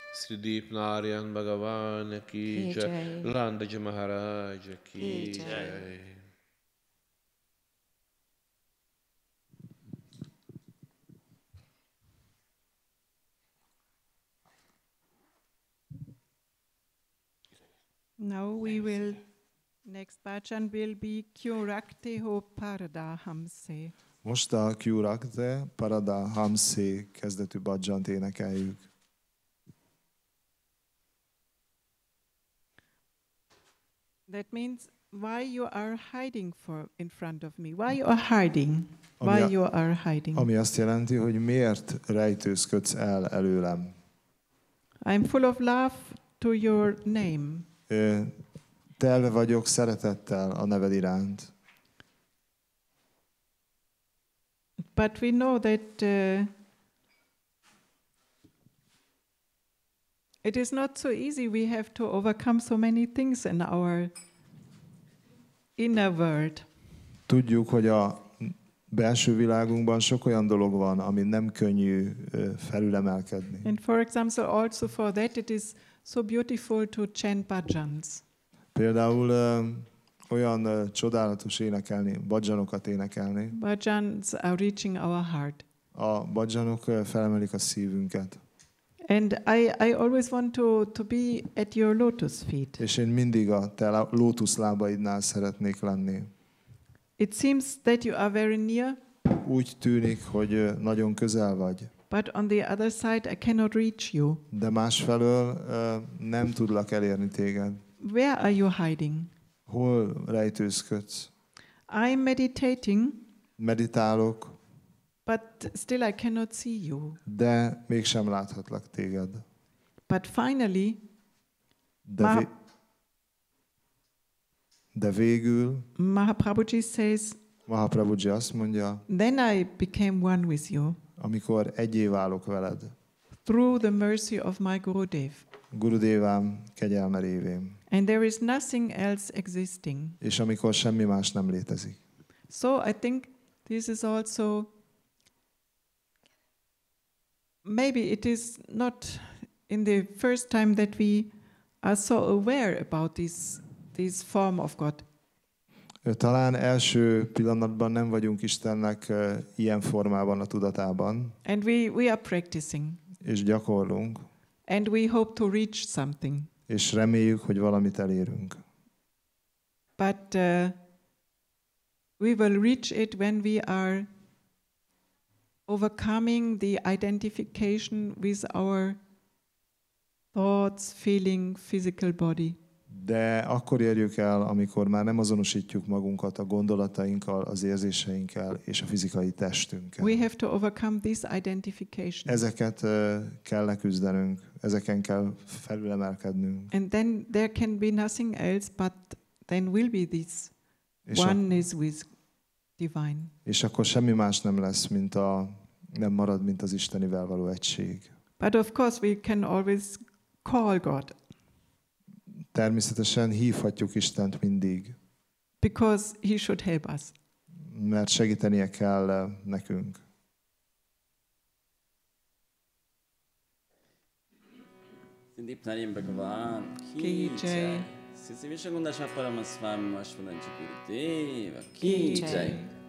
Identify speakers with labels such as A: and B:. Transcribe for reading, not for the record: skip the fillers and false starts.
A: Sridip Narayan Bhagavan ki jai. Landaji Maharaj ki jai.
B: Now next bhajan will be Kyurakte Ho Paradahamse.
C: Most a Kyurakte Paradahamse kezdetű bhajant énekeljük.
B: That means why you are hiding in front of me? Why you are hiding? Why you are hiding?
C: Ami azt jelenti, hogy miért rejtőzködsz el előlem.
B: I'm full of love to your name.
C: Telve vagyok szeretettel a neved iránt.
B: But we know that it is not so easy. We have to overcome so many things in our inner world.
C: Tudjuk, hogy a belső világunkban sok olyan dolog van, ami nem könnyű felülemelkedni.
B: And for example, also for that it is so beautiful to chant bhajans.
C: Például olyan csodálatos énekelni, bhajanokat énekelni.
B: Bhajans are reaching our heart.
C: A bhajanok felemelik a szívünket.
B: And I always want to be at your lotus feet.
C: És én mindig a te lótuszlábaidnál szeretnék lenni.
B: It seems that you are very near.
C: Úgy tűnik, hogy nagyon közel vagy.
B: But on the other side I cannot reach you.
C: De másfelől nem tudlak elérni téged.
B: Where are you hiding?
C: Hol rejtőzködsz?
B: I'm meditating.
C: Meditálok.
B: But still I cannot see you.
C: De mégsem láthatlak téged.
B: But finally,
C: de végül
B: Mahaprabhuji says,
C: Mahaprabhuji azt mondja,
B: then I became one with you.
C: Amikor egyé válok veled.
B: Through the mercy of my Gurudev.
C: Gurudevám kegyelme révén.
B: And there is nothing else existing.
C: És amikor semmi más nem létezik.
B: So I think this is also, maybe it is not in the first time that we are so aware about this form of God.
C: Talán első pillanatban nem vagyunk Istennek ilyen formában a tudatában.
B: And we are practicing.
C: És gyakorlunk.
B: And we hope to reach something.
C: És reméljük, hogy valamit elérünk.
B: But we will reach it when we are overcoming the identification with our thoughts, feeling, physical body.
C: De akkor érjük el, amikor már nem azonosítjuk magunkat a gondolatainkkal, az érzéseinkkel és a fizikai testünkkel.
B: We have to overcome this identification.
C: Ezeket kell leküzdenünk, ezeken kell felülemelkednünk.
B: And then there can be nothing else, but then will be this oneness with divine.
C: És akkor semmi más nem lesz, nem marad, mint az Istenivel való egység.
B: But of course we can always call God.
C: Természetesen hívhatjuk Istent mindig.
B: Because he should help us.
C: Mert segítenie kell nekünk.
D: Sridip Narayan Bhagavan ki jai. Sri Vishwagunda Paramaswami Ashvadanji Gurudeva ki jai.